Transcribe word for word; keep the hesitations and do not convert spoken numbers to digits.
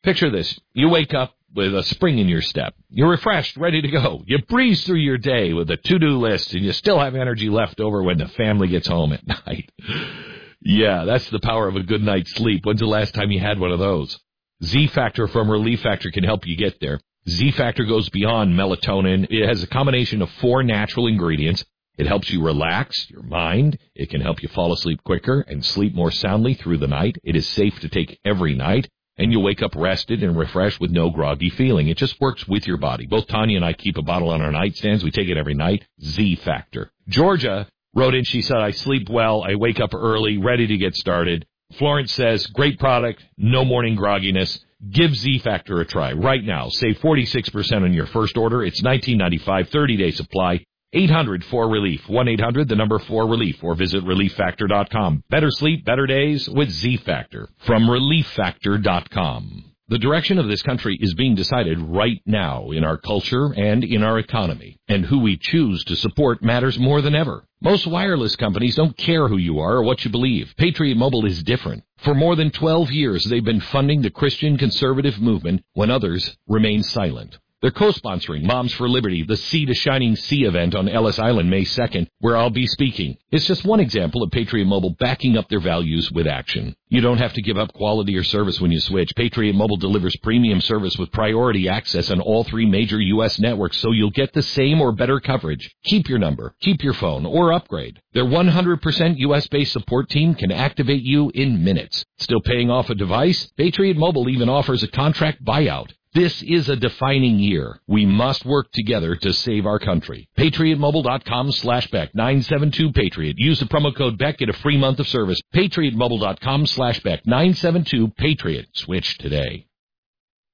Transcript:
Picture this. You wake up with a spring in your step. You're refreshed, ready to go. You breeze through your day with a to-do list, and you still have energy left over when the family gets home at night. Yeah, that's the power of a good night's sleep. When's the last time you had one of those? Z-Factor from Relief Factor can help you get there. Z-Factor goes beyond melatonin. It has a combination of four natural ingredients. It helps you relax your mind. It can help you fall asleep quicker and sleep more soundly through the night. It is safe to take every night, and you'll wake up rested and refreshed with no groggy feeling. It just works with your body. Both Tanya and I keep a bottle on our nightstands. We take it every night. Z-Factor. Georgia wrote in, she said, I sleep well. I wake up early, ready to get started. Florence says, great product, no morning grogginess. Give Z-Factor a try right now. Save forty-six percent on your first order. It's nineteen ninety-five, thirty-day supply. eight hundred four relief, one eight hundred, the number four relief, or visit relief factor dot com. Better sleep, better days with Z-Factor from relief factor dot com. The direction of this country is being decided right now in our culture and in our economy, and who we choose to support matters more than ever. Most wireless companies don't care who you are or what you believe. Patriot Mobile is different. For more than twelve years, they've been funding the Christian conservative movement when others remain silent. They're co-sponsoring Moms for Liberty, the Sea to Shining Sea event on Ellis Island May second, where I'll be speaking. It's just one example of Patriot Mobile backing up their values with action. You don't have to give up quality or service when you switch. Patriot Mobile delivers premium service with priority access on all three major U S networks, so you'll get the same or better coverage. Keep your number, keep your phone, or upgrade. Their one hundred percent U S-based support team can activate you in minutes. Still paying off a device? Patriot Mobile even offers a contract buyout. This is a defining year. We must work together to save our country. patriot mobile dot com slash Beck, nine seven two Patriot. Use the promo code Beck, get a free month of service. patriot mobile dot com slash Beck, nine seven two Patriot. Switch today.